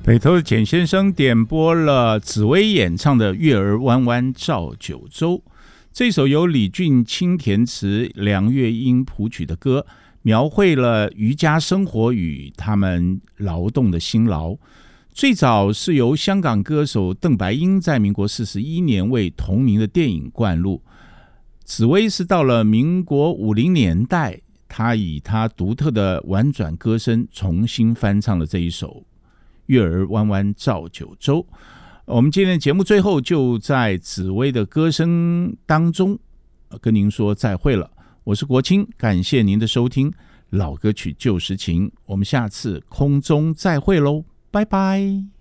北投的简先生点播了紫薇演唱的《月儿弯弯照九州》，这首由李俊清填词、梁月英谱曲的歌，描绘了渔家生活与他们劳动的辛劳。最早是由香港歌手邓白英在民国41年为同名的电影灌录。紫薇是到了民国50年代，他以他独特的婉转歌声重新翻唱了这一首月儿弯弯照九州。我们今天的节目最后就在紫薇的歌声当中跟您说再会了。我是国清，感谢您的收听，老歌曲旧时情，我们下次空中再会喽，拜拜。